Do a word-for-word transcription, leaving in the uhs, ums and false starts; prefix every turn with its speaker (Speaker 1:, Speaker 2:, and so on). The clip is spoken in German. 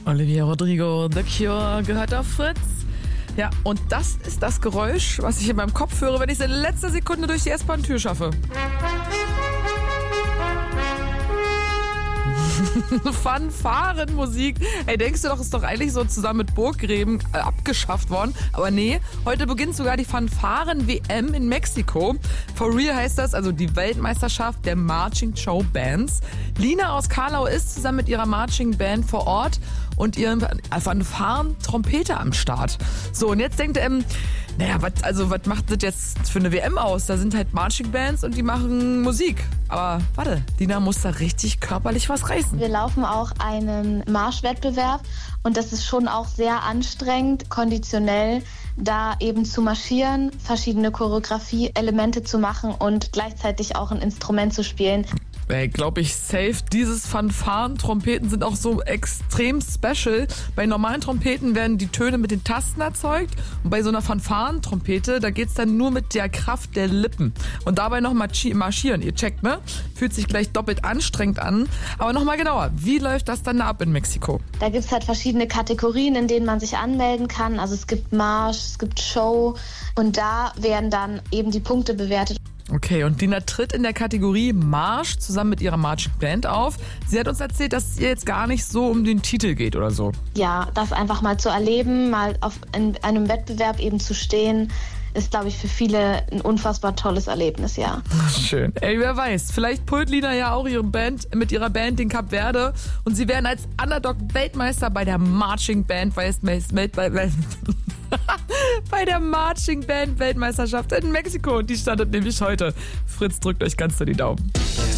Speaker 1: Olivia Rodrigo, The Cure, gehört auf Fritz. Ja, und das ist das Geräusch, was ich in meinem Kopf höre, wenn ich es in letzter Sekunde durch die S-Bahn-Tür schaffe. Fanfarenmusik. Ey, denkst du doch, ist doch eigentlich so zusammen mit Burggräben äh, abgeschafft worden. Aber nee, heute beginnt sogar die Fanfaren-W M in Mexiko. For real heißt das, also die Weltmeisterschaft der Marching Show Bands. Lina aus Karlau ist zusammen mit ihrer Marching Band vor Ort und ihren Fanfaren-Trompeter am Start. So, und jetzt denkt er, ähm, naja, was also, was macht das jetzt für eine W M aus? Da sind halt Marching Bands und die machen Musik. Aber warte, Lina muss da richtig körperlich was reißen.
Speaker 2: Wir laufen auch einen Marschwettbewerb und das ist schon auch sehr anstrengend, konditionell, da eben zu marschieren, verschiedene Choreografie-Elemente zu machen und gleichzeitig auch ein Instrument zu spielen.
Speaker 1: Ey, glaube ich, safe. Dieses Fanfaren, Trompeten sind auch so extrem special. Bei normalen Trompeten werden die Töne mit den Tasten erzeugt und bei so einer Fanfaren-Trompete, da geht's dann nur mit der Kraft der Lippen. Und dabei noch marschieren. Ihr checkt, ne? Fühlt sich gleich doppelt anstrengend an. Aber nochmal genauer, wie läuft das dann ab in Mexiko?
Speaker 2: Da gibt's halt verschiedene Kategorien, in denen man sich anmelden kann. Also es gibt Marsch, es gibt Show und da werden dann eben die Punkte bewertet.
Speaker 1: Okay, und Lina tritt in der Kategorie Marsch zusammen mit ihrer Marching Band auf. Sie hat uns erzählt, dass es ihr jetzt gar nicht so um den Titel geht oder so.
Speaker 2: Ja, das einfach mal zu erleben, mal auf in einem Wettbewerb eben zu stehen, ist, glaube ich, für viele ein unfassbar tolles Erlebnis, ja.
Speaker 1: Schön. Ey, wer weiß, vielleicht pullt Lina ja auch ihre Band mit ihrer Band den Kap Verde und sie werden als Underdog-Weltmeister bei der Marching Band bei der Marching Band Weltmeisterschaft in Mexiko. Die startet nämlich heute. Fritz drückt euch ganz doll die Daumen.